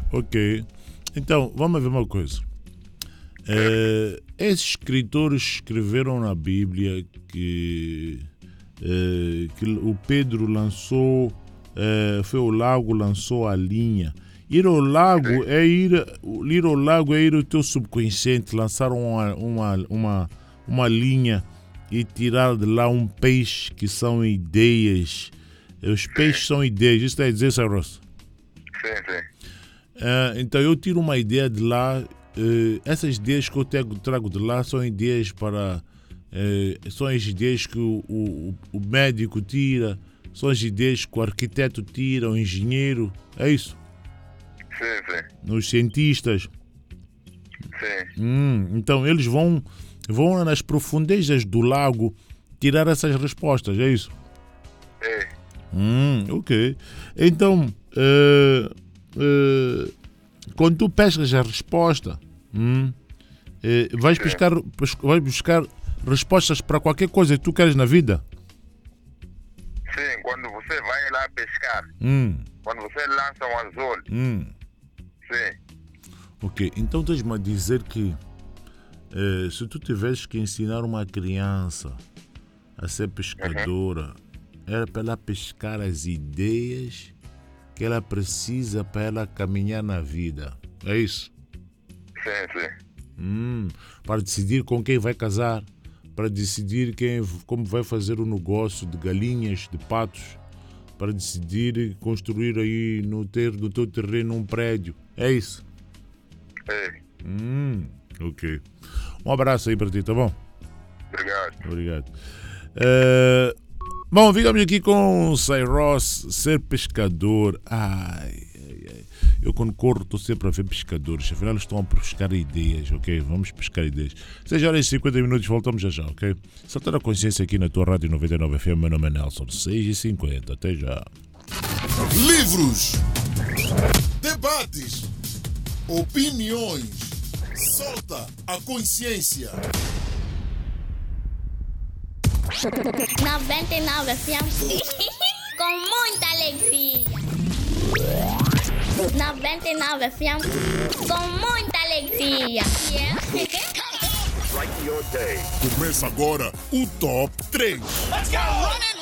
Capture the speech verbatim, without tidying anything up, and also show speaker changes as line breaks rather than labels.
Ok. Então, vamos ver uma coisa. Uh, esses escritores escreveram na Bíblia que, uh, que o Pedro lançou, uh, foi o lago, lançou a linha. Ir ao lago é ir, ir ao lago é ir ao teu subconsciente, lançar uma, uma, uma, uma linha e tirar de lá um peixe que são ideias. Os peixes são ideias, isso quer dizer, Cyrus?
Sim, sim.
Uh, então eu tiro uma ideia de lá. Uh, essas ideias que eu trago, trago de lá são ideias para uh, são as ideias que o, o, o médico tira, são as ideias que o arquiteto tira, o engenheiro, é isso?
Sim, sim.
Os cientistas.
Sim.
Hum, então eles vão, vão nas profundezas do lago tirar essas respostas, é isso?
É.
Hum, ok. Então, uh, uh, quando tu pescas a resposta, hum, uh, vais, pescar, vais buscar respostas para qualquer coisa que tu queres na vida?
Sim, quando você vai lá pescar,
Hum.
quando você lança um anzol.
Hum.
Sim.
Ok, então tens-me a dizer que uh, se tu tivesses que ensinar uma criança a ser pescadora, uhum. era para ela pescar as ideias que ela precisa para ela caminhar na vida. É isso?
Sim, sim.
Hum, para decidir com quem vai casar, para decidir quem, como vai fazer o negócio de galinhas, de patos, para decidir construir aí no, ter, no teu terreno um prédio. É isso?
É.
Hum, ok. Um abraço aí para ti, tá bom?
Obrigado.
Obrigado. Uh, bom, ficamos aqui com o Cyrus, ser pescador. Ai, ai, ai. Eu quando corro estou sempre a ver pescadores. Afinal eles estão a pescar ideias, ok? Vamos pescar ideias. seis horas e cinquenta minutos, voltamos já já, ok? Saltar a consciência aqui na tua Rádio noventa e nove F M. Meu nome é Nelson. seis e cinquenta, até já.
Livros, debates, opiniões. Solta a consciência.
noventa e nove F M com muita alegria. noventa e nove F M com muita alegria. Yeah.
Começa agora o Top três.
Let's go!